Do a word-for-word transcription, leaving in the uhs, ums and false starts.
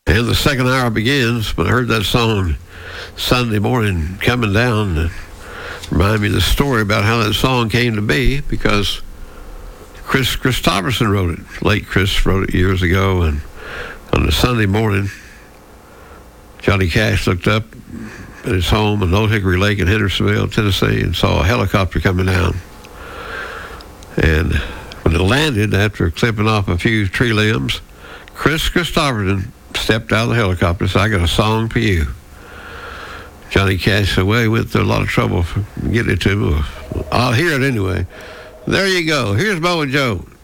And the second hour begins. When I heard that song Sunday morning coming down, it reminded me of the story about how that song came to be, because Chris Christopherson wrote it. Late Chris wrote it years ago, and on the Sunday morning, Johnny Cash looked up at his home in Old Hickory Lake in Hendersonville, Tennessee, and saw a helicopter coming down. And when it landed, after clipping off a few tree limbs, Chris Christopherson stepped out of the helicopter and said, "I got a song for you." Johnny Cash said, "Well, he went through a lot of trouble for getting it to me. I'll hear it anyway." There you go. Here's Bo and Joe.